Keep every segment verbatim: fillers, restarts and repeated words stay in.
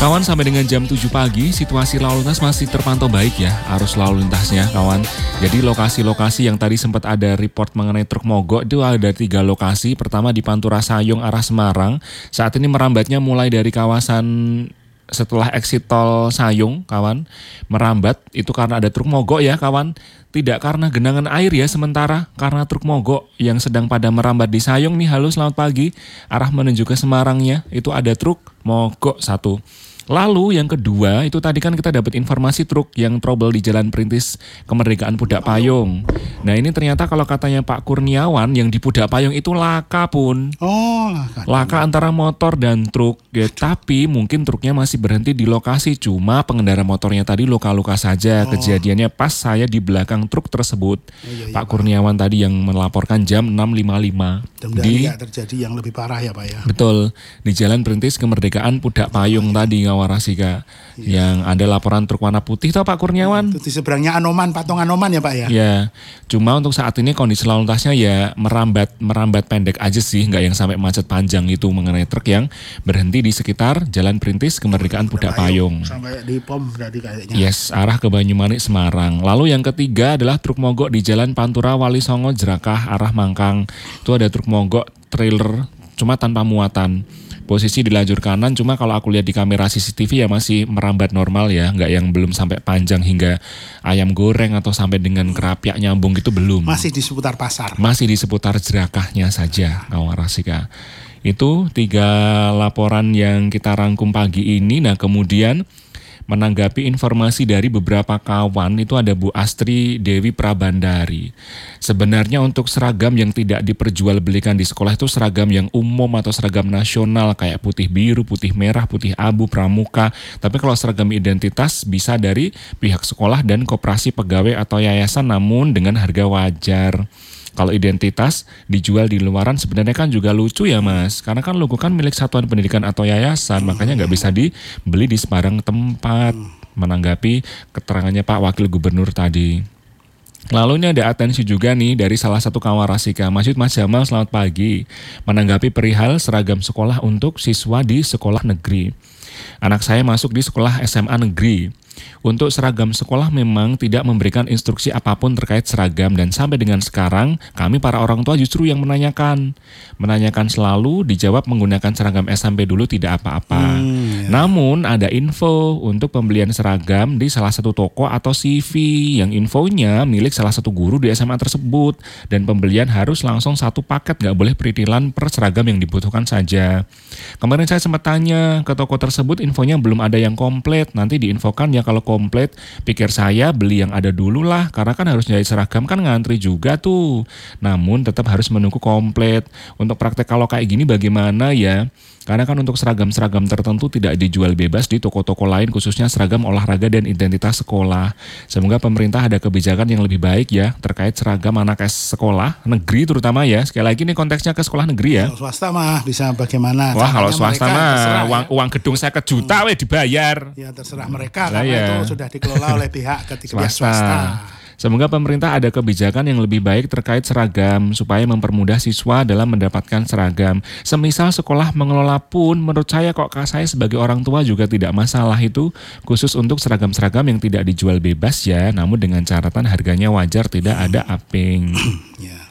Kawan, sampai dengan jam tujuh pagi, situasi lalu lintas masih terpantau baik ya, arus lalu lintasnya kawan. Jadi lokasi-lokasi yang tadi sempat ada report mengenai truk mogok itu ada tiga lokasi. Pertama di Pantura Sayung arah Semarang, saat ini merambatnya mulai dari kawasan setelah exit tol Sayung kawan, merambat itu karena ada truk mogok ya kawan. Tidak karena genangan air ya sementara, karena truk mogok yang sedang pada merambat di Sayung nih. Halo selamat pagi, arah menuju ke Semarangnya itu ada truk mogok satu. Lalu yang kedua itu tadi kan kita dapat informasi truk yang trouble di Jalan Perintis Kemerdekaan Pudak Payung. Nah ini ternyata kalau katanya Pak Kurniawan yang di Pudak Payung itu laka pun. Oh, laka. Laka antara motor dan truk ya, tapi mungkin truknya masih berhenti di lokasi, cuma pengendara motornya tadi luka-luka saja. Oh. Kejadiannya pas saya di belakang truk tersebut. Oh, iya, iya, Pak Kurniawan Pak. Tadi yang melaporkan jam enam lima puluh lima. Di tidak terjadi yang lebih parah ya Pak ya. Betul, di Jalan Perintis Kemerdekaan Pudak Payung tadi Ngawarasika. Iya. Yang ada laporan truk warna putih toh Pak Kurniawan. Itu di seberangnya Anoman, patung Anoman ya Pak ya. Ya, cuma untuk saat ini kondisi lalu lintasnya ya merambat merambat pendek aja sih, nggak yang sampai macet panjang itu mengenai truk yang berhenti di sekitar Jalan Perintis Kemerdekaan Pudak Payung. Sampai di pom berarti kayaknya. Yes, arah ke Banyumanik Semarang. Lalu yang ketiga adalah truk mogok di Jalan Pantura Wali Songo Jerakah arah Mangkang. Itu ada truk mogok trailer cuma tanpa muatan. Posisi di lajur kanan, cuma kalau aku lihat di kamera C C T V ya masih merambat normal ya, nggak yang belum sampai panjang hingga ayam goreng atau sampai dengan kerapiak nyambung gitu, belum. Masih di seputar pasar. Masih di seputar Jerakahnya saja, Ngawarasika. Itu tiga laporan yang kita rangkum pagi ini. Nah kemudian menanggapi informasi dari beberapa kawan itu ada Bu Astri Dewi Prabandari. Sebenarnya untuk seragam yang tidak diperjualbelikan di sekolah itu seragam yang umum atau seragam nasional kayak putih biru, putih merah, putih abu, pramuka. Tapi kalau seragam identitas bisa dari pihak sekolah dan koperasi pegawai atau yayasan namun dengan harga wajar. Kalau identitas dijual di luaran sebenarnya kan juga lucu ya Mas. Karena kan logo kan milik satuan pendidikan atau yayasan, makanya nggak bisa dibeli di sembarang tempat. Menanggapi keterangannya Pak Wakil Gubernur tadi. Lalu ini ada atensi juga nih dari salah satu Ngawarasika. Mas Yud, Mas Jamal, selamat pagi. Menanggapi perihal seragam sekolah untuk siswa di sekolah negeri. Anak saya masuk di sekolah S M A negeri. Untuk seragam sekolah memang tidak memberikan instruksi apapun terkait seragam dan sampai dengan sekarang kami para orang tua justru yang menanyakan. Menanyakan selalu, dijawab menggunakan seragam S M P dulu tidak apa-apa. Hmm, ya. Namun ada info untuk pembelian seragam di salah satu toko atau C V yang infonya milik salah satu guru di S M A tersebut. Dan pembelian harus langsung satu paket, gak boleh peritilan per seragam yang dibutuhkan saja. Kemarin saya sempat tanya ke toko tersebut, infonya belum ada yang komplit. Nanti diinfokan ya kalau komplit. Pikir saya beli yang ada dulu lah, karena kan harus nyari seragam kan ngantri juga tuh. Namun tetap harus menunggu komplit. Untuk praktek kalau kayak gini bagaimana ya? Karena kan untuk seragam-seragam tertentu tidak dijual bebas di toko-toko lain, khususnya seragam olahraga dan identitas sekolah. Semoga pemerintah ada kebijakan yang lebih baik ya terkait seragam anak sekolah negeri terutama ya. Sekali lagi nih konteksnya ke sekolah negeri ya. Kalau swasta mah bisa bagaimana? Wah kalau swasta mah uang, ya. uang gedung saya ke juta weh dibayar. Ya terserah mereka karena ya. itu sudah dikelola oleh pihak ketiga swasta. Semoga pemerintah ada kebijakan yang lebih baik terkait seragam supaya mempermudah siswa dalam mendapatkan seragam. Semisal sekolah mengelola pun menurut saya kok saya sebagai orang tua juga tidak masalah itu, khusus untuk seragam-seragam yang tidak dijual bebas ya, namun dengan catatan harganya wajar, tidak ada aping. Ya.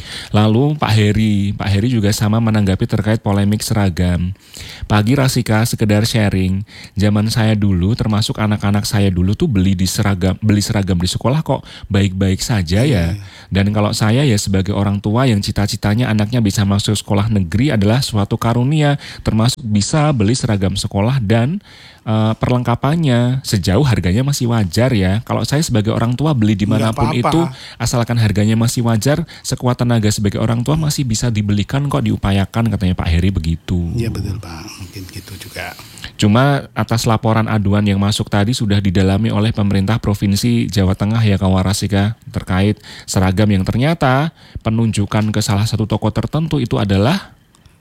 Lalu Pak Heri, Pak Heri juga sama menanggapi terkait polemik seragam. Pagi Rasika, sekedar sharing. Zaman saya dulu, termasuk anak-anak saya dulu tuh beli di seragam, beli seragam di sekolah kok baik-baik saja ya. Dan kalau saya ya sebagai orang tua yang cita-citanya anaknya bisa masuk sekolah negeri adalah suatu karunia, termasuk bisa beli seragam sekolah dan uh, perlengkapannya sejauh harganya masih wajar ya. Kalau saya sebagai orang tua beli dimanapun itu, asalkan harganya masih wajar, sekuat tenaga sebagai orang tua masih bisa dibelikan kok, diupayakan, katanya Pak Heri begitu. Iya betul Pak, mungkin gitu juga. Cuma atas laporan aduan yang masuk tadi sudah didalami oleh pemerintah Provinsi Jawa Tengah ya Ngawarasika terkait seragam yang ternyata penunjukan ke salah satu toko tertentu itu adalah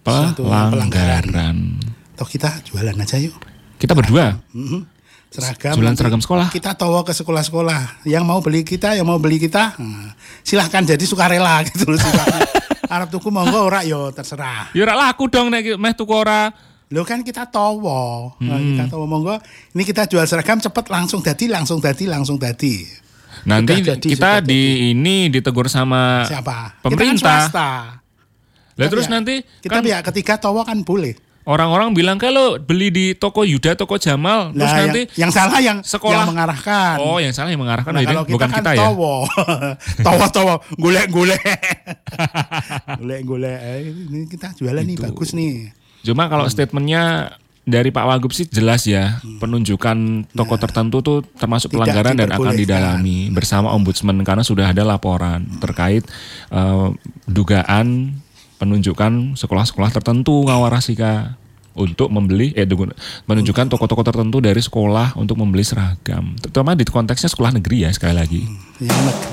pelanggaran. Toh kita jualan aja yuk. Kita berdua. Mm-hmm. Seragam. Jualan seragam sekolah. Kita tawa ke sekolah-sekolah. Yang mau beli kita, yang mau beli kita, nah, silahkan jadi sukarela gitu loh. Arab tuku monggo ora yo terserah. Ya ora laku dong nek meh tuku ora. Lo kan kita towo, Hmm. Nah, kita towo monggo. Ini kita jual seragam cepet langsung dadi, langsung dadi, langsung dadi. Nanti Sudah jadi, kita sudah di ini ditegur sama Siapa? pemerintah. Kita kan swasta. Lah terus Kita nanti kita kan pihak ketiga towo kan boleh. orang-orang bilang kalau beli di toko Yuda, toko Jamal, terus Nah, nanti yang, yang salah yang sekolah yang mengarahkan. Oh, yang salah yang mengarahkan Nah, ini kalau kita bukan kan kita ya. towo. Towo-towo, golek-golek. Golek-golek. Eh, Ini kita jualan nih, Itu. bagus nih. Cuma kalau statementnya dari Pak Wagub sih jelas ya, penunjukan toko tertentu tuh termasuk Tidak pelanggaran dan akan diperbolehkan. didalami bersama Ombudsman karena sudah ada laporan terkait eh, dugaan penunjukan sekolah-sekolah tertentu Ngawarasika untuk membeli eh dugu- menunjukkan toko-toko tertentu dari sekolah untuk membeli seragam. Terutama di konteksnya sekolah negeri ya sekali lagi. Yang nek-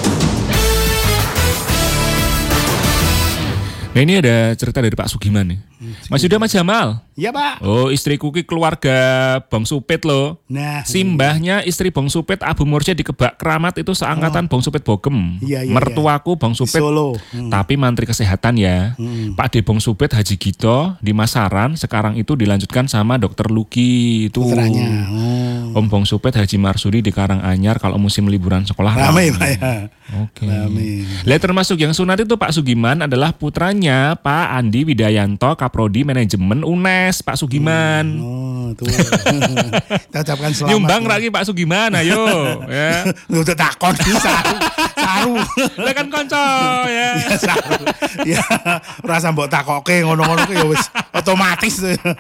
Nah ini ada cerita dari Pak Sugiman nih. Mas Yuda, Mas Jamal. Iya, Pak. Oh, istriku ki keluarga Bang Supit loh. Nah, Simbahnya istri Bang Supit Abu Mursyid di Kebak Keramat itu seangkatan Bang Supit Bogem. Iya, iya, Mertuaku Bang di Supit Solo. Hmm. tapi Menteri Kesehatan ya. Hmm. Pak De Bang Supit Haji Gito di Masaran sekarang itu dilanjutkan sama Dokter Luki itu. Putranya. Oh. Om Bang Supit Haji Marsudi di Karanganyar kalau musim liburan sekolah Ramai, Pak ya. Oke. Ramai. Lah termasuk yang sunat itu Pak Sugiman adalah putranya Pak Andi Widayanto Kaprodi Manajemen U N E S Pak Sugiman. Oh, tuh. Kita ucapkan selamat. Nyumbang ya. lagi Pak Sugiman ayo ya. Udah takon saru. Saru. Lah kan konco ya. Ya saru. Ya rasa mbok takoke ngono-ngono ya wis otomatis.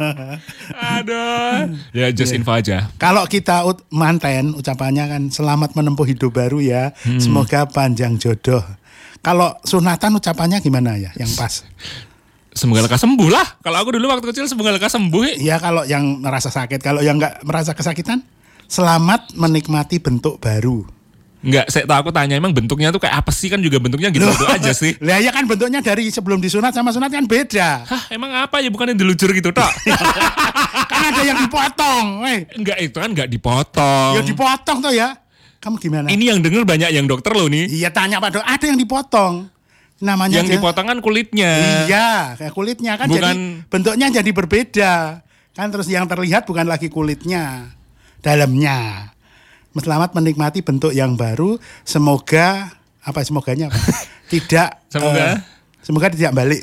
Aduh. Ya just info aja. Kalau kita ut- manten ucapannya kan selamat menempuh hidup baru ya. Hmm. Semoga panjang jodoh. Kalau sunatan ucapannya gimana ya yang pas? Semoga lekas sembuh lah. Kalau aku dulu waktu kecil semoga lekas sembuh. Ya kalau yang merasa sakit, kalau yang nggak merasa kesakitan, selamat menikmati bentuk baru. Enggak, saya tahu aku tanya emang bentuknya tuh kayak apa sih, kan juga bentuknya gitu-gitu aja sih. Lah ya kan bentuknya dari sebelum disunat sama sunat kan beda. Hah, emang apa ya, bukan yang diluncur gitu tok. Kan ada yang dipotong, eh. Enggak, itu kan enggak dipotong. Ya dipotong tuh ya. Kamu gimana? Ini yang denger banyak yang dokter loh nih. Iya tanya Pak Dok, ada yang dipotong. Namanya Yang aja- dipotong kan kulitnya. Iya, kayak kulitnya kan Bukan- jadi bentuknya jadi berbeda. Kan terus yang terlihat bukan lagi kulitnya, dalamnya. Selamat menikmati bentuk yang baru. Semoga apa semoganya apa? Tidak Semoga? eh, semoga tidak balik.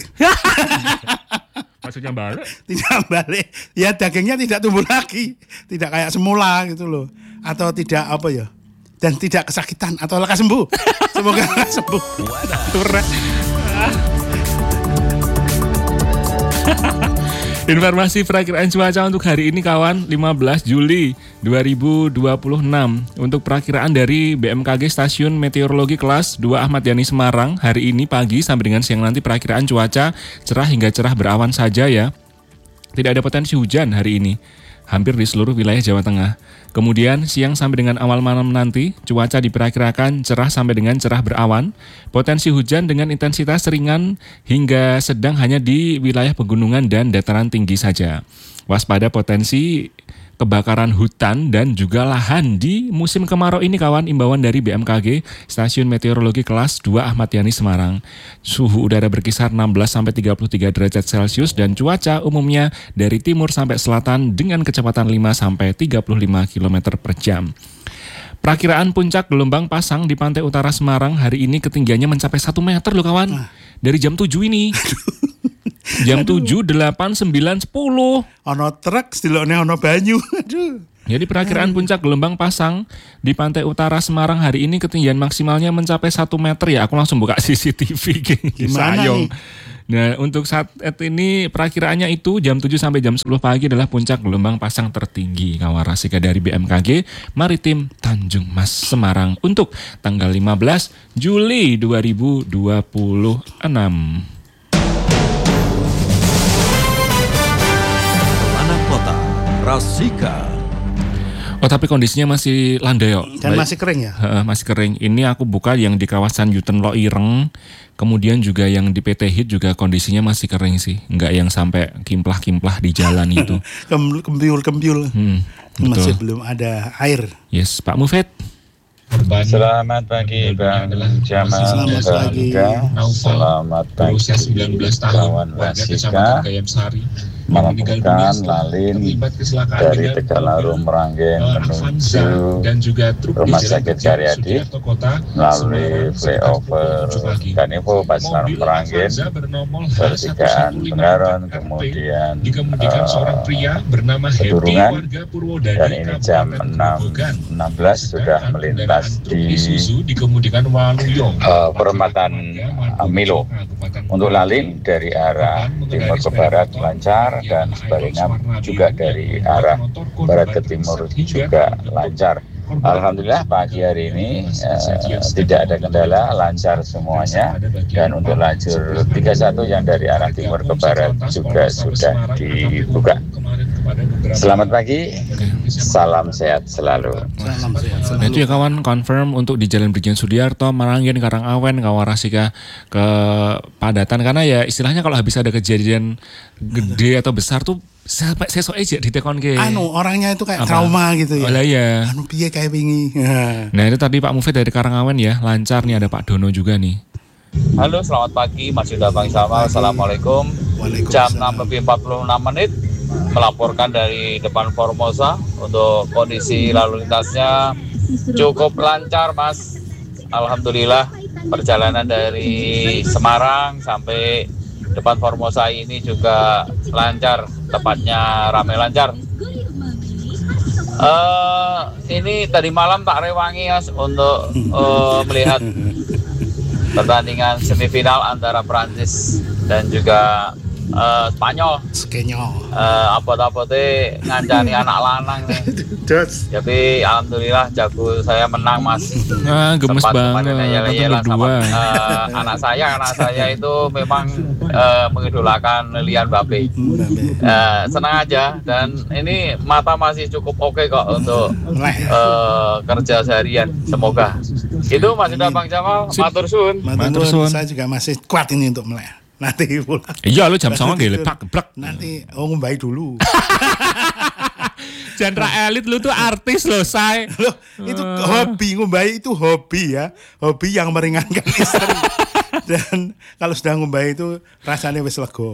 Maksudnya balik? Tidak balik. Ya dagingnya tidak tumbuh lagi. Tidak kayak semula gitu loh. Atau tidak apa ya? Dan tidak kesakitan atau lekas sembuh. Semoga lekas sembuh. Turun. Informasi perakiraan cuaca untuk hari ini kawan, lima belas Juli dua ribu dua puluh enam. Untuk perakiraan dari B M K G Stasiun Meteorologi Kelas dua Ahmad Yani Semarang, hari ini pagi sampai dengan siang nanti perakiraan cuaca cerah hingga cerah berawan saja ya. Tidak ada potensi hujan hari ini, hampir di seluruh wilayah Jawa Tengah. Kemudian siang sampai dengan awal malam nanti, cuaca diperkirakan cerah sampai dengan cerah berawan. Potensi hujan dengan intensitas ringan hingga sedang hanya di wilayah pegunungan dan dataran tinggi saja. Waspada potensi kebakaran hutan dan juga lahan di musim kemarau ini kawan, imbauan dari B M K G Stasiun Meteorologi Kelas dua Ahmad Yani Semarang. Suhu udara berkisar enam belas sampai tiga puluh tiga derajat Celcius dan cuaca umumnya dari timur sampai selatan dengan kecepatan lima sampai tiga puluh lima kilometer per jam. Perakiraan puncak gelombang pasang di pantai utara Semarang hari ini ketinggiannya mencapai satu meter loh kawan. Dari jam tujuh ini. Jam tujuh, delapan, sembilan, sepuluh. Ono truk, sedilokne ono banyu. Aduh. Jadi perakiraan puncak gelombang pasang di pantai utara Semarang hari ini ketinggian maksimalnya mencapai satu meter ya. Aku langsung buka C C T V. Gimana Sayong. nih? Nah untuk saat ini perakiraannya itu jam tujuh sampai jam sepuluh pagi adalah puncak gelombang pasang tertinggi Ngawarasika dari B M K G Maritim Tanjung Mas Semarang untuk tanggal lima belas Juli dua ribu dua puluh enam. Mana kota Rasika. Oh tapi kondisinya masih landai yo. Dan Baik. masih kering ya? Heeh, masih kering. Ini aku buka yang di kawasan Yuten Loireng, kemudian juga yang di P T Hit juga kondisinya masih kering sih, nggak yang sampai kimplah-kimplah di jalan itu. Kem- Kempiul-kempiul. Hmm, Masih betul. belum ada air. Yes, Pak Mufet. Selamat pagi Bang Jamal Selamat pagi. Bangga. Selamat pagi kawan Rasika. melaporkan lalin dari Tegallaru Meranggen menuju dan juga truk Rumah Sakit Karyadi melalui flyover Kanivo Pasar Meranggen, pertigaan Pengaron, kemudian dikemudikan seorang pria bernama Happy Pedurungan, warga dan Purwodadi ini jam enam belas sudah melintas di Isuzu dikemudikan Waluyo uh, perempatan uh, Milo. Untuk lalin dari arah timur ke barat lancar dan sebaliknya juga dari arah barat ke timur juga lancar. Alhamdulillah pagi hari ini uh, tidak ada kendala, lancar semuanya, dan untuk lajur tiga puluh satu yang dari arah timur ke barat juga sudah dibuka. Selamat pagi, salam sehat selalu. Salam sehat Nah selalu. itu ya kawan, confirm untuk di Jalan Brigjen Sudiarto, Meranggen, Karangawen, Kawarasika kepadatan karena ya istilahnya kalau habis ada kejadian gede atau besar tuh sampai sesok aja ditekon ke. Anu orangnya itu kayak Apa? trauma gitu Oh ya. lah ya. Anu piye kayak wingi. Nah itu tadi Pak Mufid dari Karangawen ya, lancar nih, ada Pak Dono juga nih. Halo, selamat pagi Mas Yuda Bang Sama. Assalamualaikum. Waalaikumsalam. Jam enam lebih empat puluh enam menit melaporkan dari depan Formosa untuk kondisi lalu lintasnya cukup lancar Mas. Alhamdulillah perjalanan dari Semarang sampai depan Formosa ini juga lancar, tepatnya ramai lancar. Uh, ini tadi malam tak rewangi Mas untuk uh, melihat pertandingan semifinal antara Prancis dan juga uh, Spanyol. Skenyol. Uh, apa-apa ngancani anak lanang nih. Jos. Tapi alhamdulillah jago saya menang Mas. Ah gemes Sempat banget, kemarin nonton yela-yela sama berdua. uh, anak saya. Anak saya itu memang uh, mengidolakan Kylian Mbappe. Uh, senang aja, dan ini mata masih cukup oke kok untuk Meleh. uh, kerja seharian. Semoga. Itu Mas Yuda Bang Jamal, matur suwun. Matur Matur suwun. saya juga masih kuat ini untuk meleh. Nanti pulang. Iya lu jam sama gak lepak geblek. Nanti oh ngumbai dulu. Genre elit lu tuh artis loh, say. Loh, itu hobi ngumbai, itu hobi ya. Hobi yang meringankan istri. Dan kalau sudah ngumbai itu rasanya wis lega.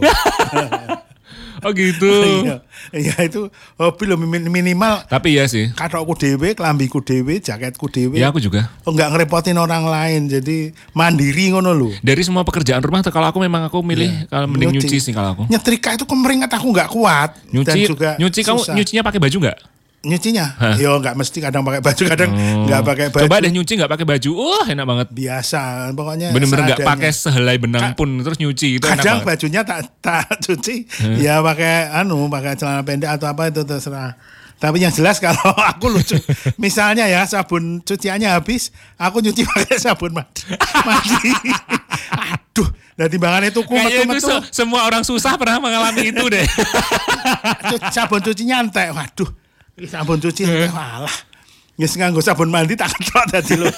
Oh gitu. Iya, iya itu hobi lo min- minimal Tapi ya sih. katokku dhewe, klambiku dhewe, jaketku dhewe. Ya aku juga. Oh, enggak ngerepotin orang lain, jadi mandiri ngono lho. Dari semua pekerjaan rumah tuh kalau aku memang aku milih kalau mending nyuci. Nyuci. sih kalau aku. Nyetrika itu kemeringat aku enggak kuat. Dan Nyuci, juga nyuci kamu susah. nyucinya pakai baju nggak? Nyucinya? Hah? Yo enggak mesti, kadang pakai baju, kadang enggak pakai baju. Coba deh nyuci nggak pakai baju, wah enak banget. Biasa, pokoknya Bener-bener nggak seadanya. pakai sehelai benang Ka- pun terus nyuci itu enak Kadang banget. bajunya tak tak cuci, ya pakai anu, pakai celana pendek atau apa itu terserah. Tapi yang jelas kalau aku lucu, misalnya ya sabun cuciannya habis, aku nyuci pakai sabun mandi. mandi. Aduh, nah timbangan itu Kayaknya itu kumet-kumet tuh, se- semua orang susah pernah mengalami itu deh. cu- sabun cucinya entek. Waduh, ini sabun cuci entek. Walah, wis nganggo sabun mandi tak ketok dadi lho.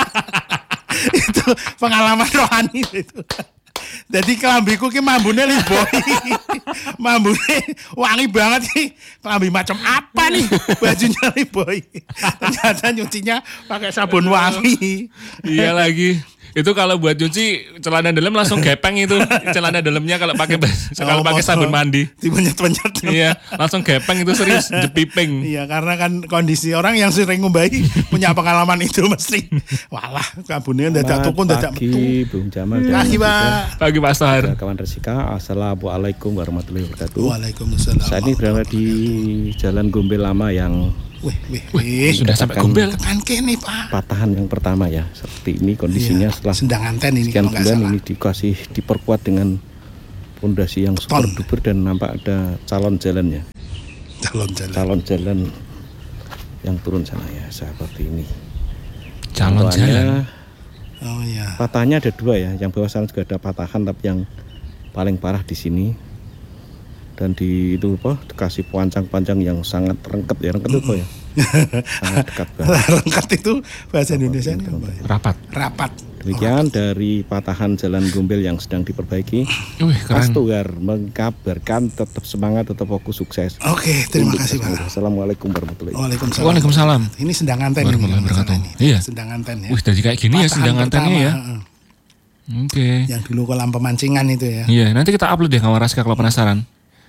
Itu pengalaman rohani itu. Jadi kelambiku ki mambune liboy. Mambune wangi banget sih. Kelambi macam apa nih? Bajunya liboy. Ternyata nyucinya pakai sabun wangi. Iya lagi. Itu kalau buat nyuci celana dalam langsung gepeng itu. Celana dalamnya kalau pakai kalau pakai sabun mandi. Dipenyet-penyet. Iya, langsung gepeng itu serius jepiping. Iya, karena kan kondisi orang yang sering ngumbai punya pengalaman itu mesti. Walah, kabune dadak tukun dadak metu. Pagi, Bung Jamal dan Pagi, juga Pak. Pagi Pak Sohar. kawan Resika. Assalamualaikum warahmatullahi wabarakatuh. Waalaikumsalam. Saat ini berada di Jalan Gombel Lama yang Wih, wih, wih. Sudah sampai Katakan- gombel. Tekan kene, Pak. patahan yang pertama ya. Seperti ini kondisinya Iya, setelah sendang anten ini sekian kalau nggak bulan salah. ini dikasih diperkuat dengan pondasi yang super Beton. duper dan nampak ada calon jalannya. Calon jalan. Calon jalan yang turun sana ya seperti ini. Calon Contohnya, jalan. Oh iya. patahnya ada dua ya. Yang bawah sana juga ada patahan, tapi yang paling parah di sini. Dan di itu apa dikasih pancang-pancang yang sangat rengket ya, rengket itu apa ya? Sangat dekat banget. Rengkat itu bahasa Indonesia ini apa ya? Rapat. Rapat. Demikian dari patahan Jalan Gombel yang sedang diperbaiki. Wih, keren. Pastugar mengkabarkan tetap semangat, tetap fokus, sukses. Oke, terima Untuk kasih, semua. Pak. Assalamualaikum warahmatullahi wabarakatuh. Waalaikumsalam. Waalaikumsalam. Ini sendang anten ini. Warahmatullahi kalau nggak salah wabarakatuh. ini. Iya. Sendang anten ya. Wih, dari kayak gini ya Patahan sidang antennya pertama, ya. heeh. Oke. Yang dulu kolam pemancingan itu ya. Iya, nanti kita upload deh kawan Raska kalau penasaran.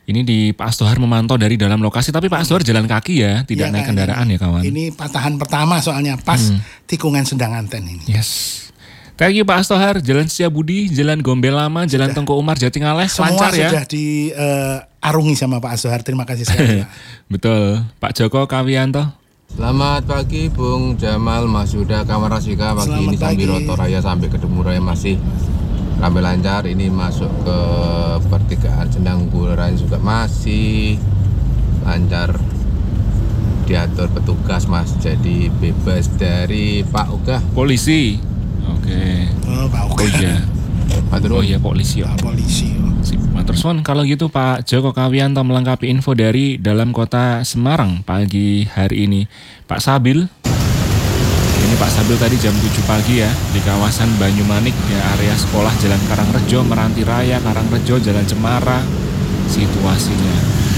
Ini di Pak Astohar memantau dari dalam lokasi, tapi Pak Astohar jalan kaki ya, tidak Iya, naik kan? kendaraan ya kawan. Ini patahan pertama soalnya pas Hmm. tikungan Sendanganten ini. Yes. Thank you Pak Astohar, Jalan Setiabudi, Jalan Gombel Lama, Jalan Tengku Umar, Jatingaleh, Semua lancar ya. sudah diarungi sama Pak Astohar. Terima kasih sekali. Pak. Betul. Pak Joko Kawianto. Selamat pagi Bung Jamal, Mas Yuda, Kamar Rasika. Pagi Selamat ini sambil pagi. Roto Raya sampai Kedemu Raya masih ramai lancar. Ini masuk ke pertigaan Sendang Gularan juga masih lancar, diatur petugas Mas, jadi bebas dari Pak Uga. Polisi. Oke. Oh, Pak Oh iya. Matur Oh nuwun. iya polisi. Pak polisi. oh. Sip, matur suwun. Kalau gitu Pak Joko Kawianto melengkapi info dari dalam kota Semarang pagi hari ini. Pak Sabil. Ini Pak Sabil tadi jam tujuh pagi ya di kawasan Banyumanik ya, area sekolah Jalan Karangrejo, Meranti Raya, Karangrejo, Jalan Cemara. Situasinya.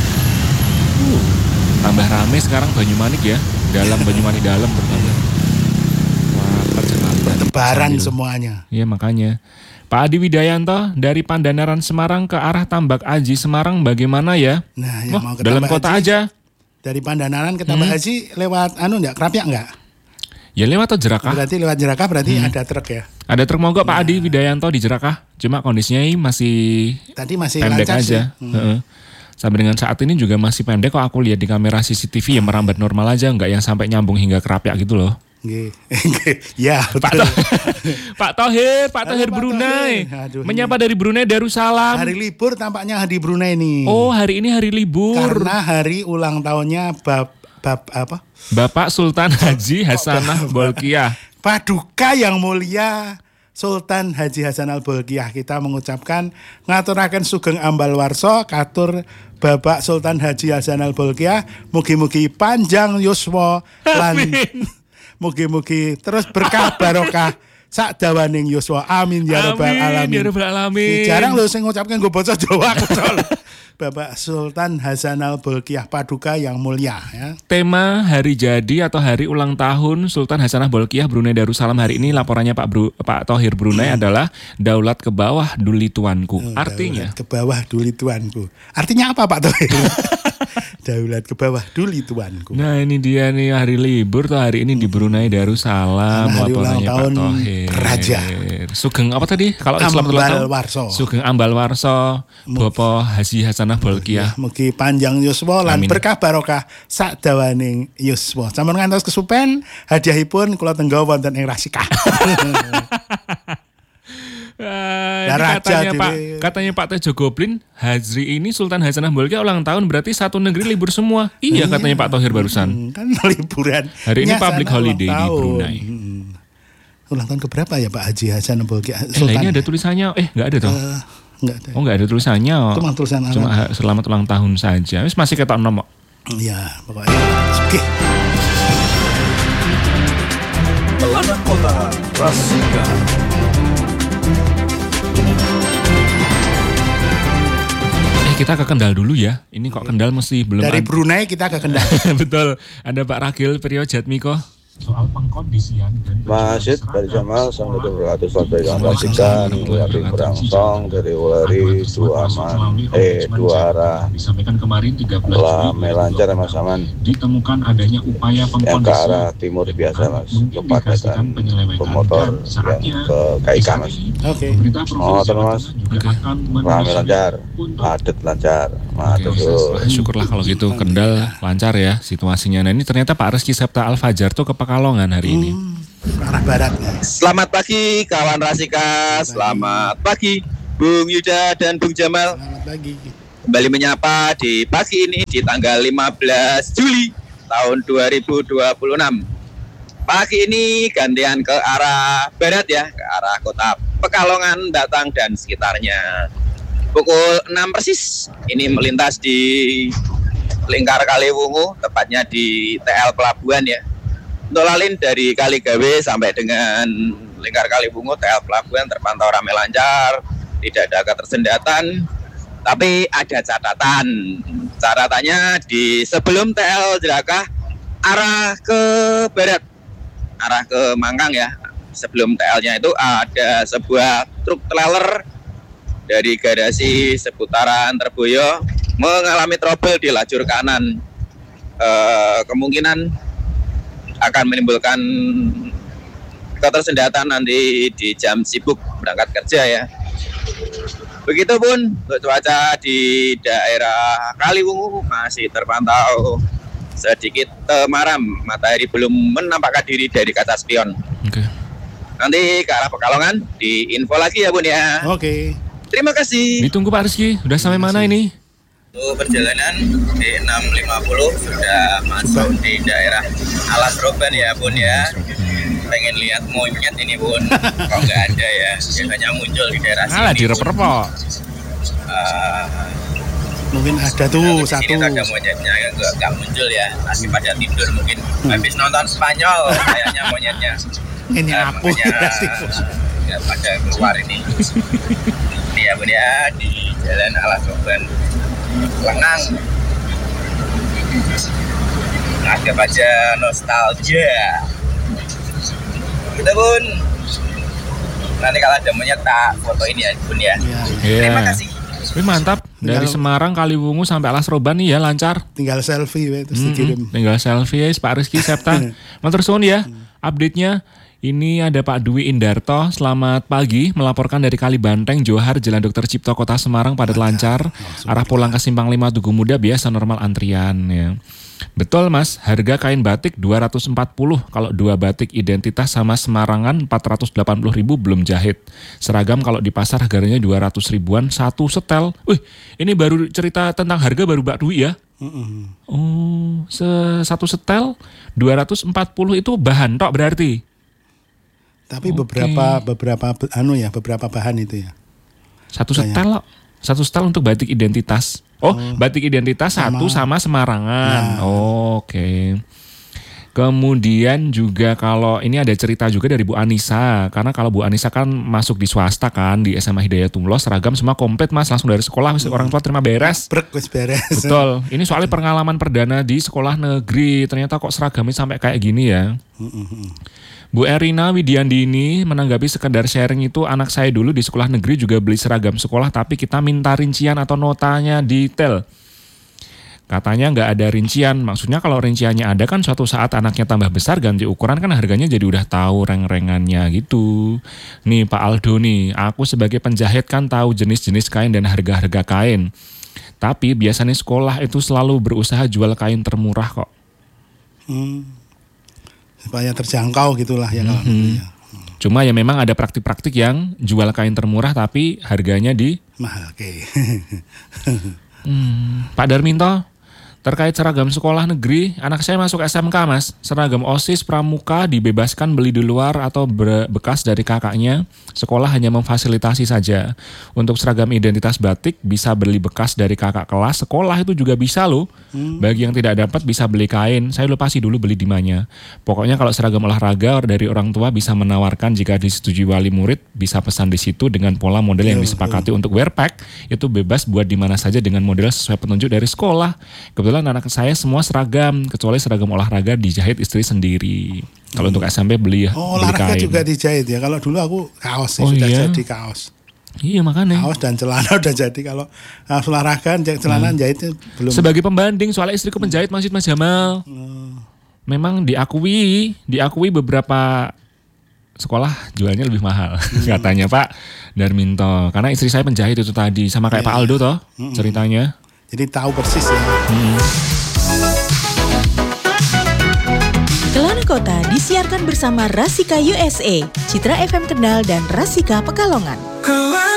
Uh, tambah rame sekarang Banyumanik ya. Dalam Banyumanik dalam terutama. Wah, perjalanan Lebaran sambil- semuanya. Iya makanya. Pak Adi Widayanto dari Pandanaran Semarang ke arah Tambak Aji Semarang bagaimana ya? Nah, yang Wah, mau ke dalam Tambak kota Haji, aja. Dari Pandanaran ke Tambak Hmm. Haji lewat anu enggak? Krapiak enggak? Ya lewat atau Jerakah? Berarti lewat Jerakah berarti Hmm. ada truk ya. Ada truk mogok Pak Adi Widayanto di Jerakah. Cuma kondisinya ini masih Tadi masih pendek lancar sih. aja. Hmm. Heeh. Sampai dengan saat ini juga masih pendek kok aku lihat di kamera C C T V yang merambat normal aja, nggak yang sampai nyambung hingga Krapiak gitu loh. Nggih. Ya, Pak betul. To- Pak Tohir, Pak Halo, Tohir Pak Brunei. Tohir. Aduh, Menyapa dari Brunei Darussalam. Hari libur tampaknya di Brunei nih. Oh, hari ini hari libur. Karena hari ulang tahunnya bab bab apa? Bapak Sultan Haji Hasanah Bolkiah. Paduka yang mulia Sultan Haji Hasanal Bolkiah, kita mengucapkan ngaturaken sugeng ambal warso katur Bapak Sultan Haji Hasanal Bolkiah, mugi-mugi panjang yuswa lan mugi-mugi terus berkah barokah sak dawaning yuswa. Amin ya rabbal Amin, alamin. ya rabbal alamin. Jarang lho sing ngucapke nggo basa Jawa kesel. Bapak Sultan Hasanal Bolkiah Paduka yang mulia ya. Tema hari jadi atau hari ulang tahun Sultan Hasanah Bolkiah Brunei Darussalam hari ini, laporannya Pak Bru, Pak Tohir Brunei adalah daulat ke bawah duli tuanku. Artinya Daulat ke bawah duli tuanku. Artinya apa Pak Tohir? Daulat ke bawah duli tuanku. Nah ini dia nih hari libur tuh hari ini di Brunei Darussalam. Karena hari ulang Laporannya Pak tahun Tohir. Raja. Sugeng apa tadi? Kalau Islam Ambal ulang tahun? Warso. Sugeng Ambal Warso. Bapak Haji Hasanah Bolkiah. Mugi panjang yuswa lan Amin. berkah barokah sak dawaning yuswa. Sampun ngantos kesupen hadiahipun kula tenggawa wonten ing Rasika. Ah, Lah, ini raja katanya dhewe. Pak, katanya Pak Tejo Goblin, Hazri ini Sultan Hasanah Bolkiah ulang tahun berarti satu negeri libur semua. Iya katanya Pak Tohir barusan. Hmm, kan liburan. Hari ini Nyasana public ulang holiday di tahun. Brunei. Hmm. Ulang tahun keberapa ya Pak Haji Hasanal Bolkiah? Eh, lah, Sultan. ini ada tulisannya, eh nggak ada toh? Eh, enggak ada. Oh nggak ada tulisannya. Cuma tulisan alam. Cuma ha- selamat ulang tahun saja. Wis masih ketok nom kok. Ya, pokoknya oke. Pelana Kota Rasika. Eh kita ke Kendal dulu ya. Ini kok Kendal mesti belum Dari ad- Brunei kita ke Kendal. Betul. Ada Pak Ragil Priyo Jatmiko. soal pengkondisian dan Masjid dari Jamal sang itu beratus sampai yang rasikan dari berangsong dari Uleri dua ama eh dua arah disampaikan kemarin tiga belas lah Juli melancar mas aman ditemukan adanya upaya yang ke pengkondisian arah timur biasa mas mengindikasikan kepadatan penyelewengan pemotor dan saatnya yang ke K I K mas Oke. pemerintah Oh, provinsi terus, Jawa Mas. Tengah juga akan rame menelusuri lancar untuk padat lancar matur Oke, suwun. syukurlah kalau gitu Kendal lancar ya situasinya. Nah ini ternyata Pak Rizky Septa Al-Fajar tuh ke Pekalongan hari ini. Hmm, ke arah barat. Selamat pagi kawan Rasika, selamat pagi Bung Yuda dan Bung Jamal. Selamat pagi. Kembali menyapa di pagi ini di tanggal lima belas Juli tahun dua ribu dua puluh enam. Pagi ini gantian ke arah barat ya, ke arah kota Pekalongan, Batang dan sekitarnya. Pukul enam persis ini melintas di Lingkar Kaliwungu, tepatnya di T L Pelabuhan ya. Untuk lalin dari Kaligawe sampai dengan Lingkar Kaliwungu, T L Pelabuhan terpantau ramai lancar, tidak ada ketersendatan. Tapi ada catatan, catatannya di sebelum T L Jerakah arah ke barat, arah ke Mangkang ya. Sebelum T L-nya itu ada sebuah truk trailer dari garasi seputaran Terboyo mengalami trouble di lajur kanan. Uh, kemungkinan akan menimbulkan ketersendatan nanti di jam sibuk berangkat kerja ya. Begitupun untuk cuaca di daerah Kaliwungu masih terpantau sedikit temaram, matahari belum menampakkan diri dari kaca spion. Oke. Okay. Nanti ke arah Pekalongan diinfo lagi ya Bun ya. Oke. Okay. Terima kasih. Ditunggu Pak Rizky, udah sampai mana ini? Untuk perjalanan di enam lima puluh sudah masuk di daerah Alas Roban ya Bun ya. Pengen lihat monyet ini Bun, kok nggak ada ya, biasanya muncul di daerah sini. Alah di rep-repok. Uh, mungkin ada tuh satu. Sini ada monyetnya, nggak nggak muncul ya, masih pada tidur mungkin. Hmm. Habis nonton Spanyol kayaknya monyetnya. Ini nah, apa? Ya pada keluar ini. Ini ya Bun ya, di Jalan Alas Roban, Lengang. Anggap aja nostalgia. Kita Bun, nanti kalau ada monyet tak foto ini ya Bun ya. Yeah. Terima kasih. Tapi mantap, dari Semarang Kaliwungu sampai Alas Roban nih ya lancar. Tinggal selfie terus hmm, dikirim. Tinggal selfie ya Pak Rizky Septa. Matur suwun ya update-nya. Ini ada Pak Dwi Indarto, selamat pagi, melaporkan dari Kalibanteng, Johar, Jalan Dokter Cipto, Kota Semarang, padat lancar, arah pulang ke Simpang lima Tugu Muda, biasa normal antrian ya. Betul Mas, harga kain batik dua ratus empat puluh, kalau dua batik identitas sama Semarangan empat ratus delapan puluh ribu belum jahit. Seragam kalau di pasar harganya dua ratus ribuan satu setel. Wih, ini baru cerita tentang harga baru Mbak Dwi ya? Mm-hmm. Oh, se- satu setel dua ratus empat puluh itu bahan tok berarti? Tapi okay. beberapa beberapa anu ya, beberapa bahan itu ya. Satu setel loh. Satu setel untuk batik identitas. Oh, oh batik identitas sama. Satu sama Semarangan. Nah. Oh, oke. Okay. Kemudian juga kalau ini ada cerita juga dari Bu Anissa. Karena kalau Bu Anissa kan masuk di swasta kan, di S M A Hidayatullah, seragam semua komplit Mas, langsung dari sekolah, hmm. orang tua terima beres. Brek, beres. Betul. Ini soalnya pengalaman perdana di sekolah negeri. Ternyata kok seragamnya sampai kayak gini ya. Hmm. Bu Erina Widiandini menanggapi sekedar sharing itu, anak saya dulu di sekolah negeri juga beli seragam sekolah tapi kita minta rincian atau notanya detail. Katanya nggak ada rincian, maksudnya kalau rinciannya ada kan suatu saat anaknya tambah besar ganti ukuran kan harganya jadi udah tahu reng-rengannya gitu. Nih Pak Aldo nih, aku sebagai penjahit kan tahu jenis-jenis kain dan harga-harga kain. Tapi biasanya sekolah itu selalu berusaha jual kain termurah kok. Hmm. Supaya terjangkau gitulah ya. Mm-hmm. Ya. Cuma ya memang ada praktik-praktik yang jual kain termurah tapi harganya di mahal. Oke. Okay. hmm, Pak Darminto, terkait seragam sekolah negeri, anak saya masuk S M K Mas. Seragam OSIS pramuka dibebaskan beli di luar atau bekas dari kakaknya. Sekolah hanya memfasilitasi saja. Untuk seragam identitas batik bisa beli bekas dari kakak kelas. Sekolah itu juga bisa loh. Hmm. Bagi yang tidak dapat bisa beli kain. Saya lupa sih dulu beli di mana. Pokoknya kalau seragam olahraga dari orang tua bisa menawarkan jika disetujui wali murid bisa pesan di situ dengan pola model yang disepakati. Untuk wear pack itu bebas buat di mana saja dengan model sesuai petunjuk dari sekolah. Kebetulan anak saya semua seragam, kecuali seragam olahraga dijahit istri sendiri. Kalau hmm. untuk S M P beli ya. Oh, olahraga juga dijahit ya. Kalau dulu aku kaos sih, oh, sudah iya. jadi kaos. Iya makanya. Kaos dan celana udah jadi. Kalau kaos olahraga, celana hmm. jahitnya belum. Sebagai pembanding, soalnya istriku penjahit Masjid Mas Jamal. Hmm. Memang diakui, diakui beberapa sekolah jualnya lebih mahal, hmm. katanya Pak Darminto. Karena istri saya penjahit itu tadi, sama kayak ya. Pak Aldo toh hmm. ceritanya. Jadi tahu persis ya. Hmm. Kelana Kota disiarkan bersama Rasika U S A, Citra F M Kendal dan Rasika Pekalongan.